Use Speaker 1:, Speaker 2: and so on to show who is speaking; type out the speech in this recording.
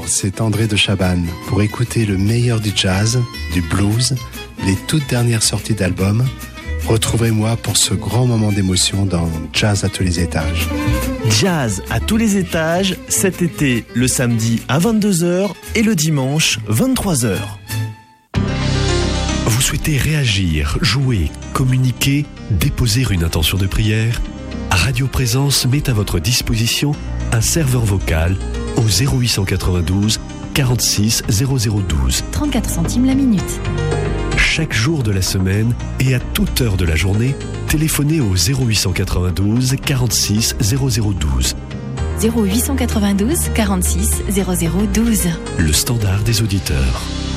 Speaker 1: Bonjour, c'est André de Chabannes. Pour écouter le meilleur du jazz, du blues, les toutes dernières sorties d'albums, retrouvez-moi pour ce grand moment d'émotion dans Jazz à tous les étages.
Speaker 2: Jazz à tous les étages, cet été, le samedi à 22h et le dimanche 23h.
Speaker 3: Vous souhaitez réagir, jouer, communiquer, déposer une intention de prière ? Radio Présence met à votre disposition un serveur vocal au 0892 46 0012.
Speaker 4: 34 centimes la minute.
Speaker 3: Chaque jour de la semaine et à toute heure de la journée, téléphonez au 0892 46 0012.
Speaker 4: 0892 46 0012.
Speaker 3: Le standard des auditeurs.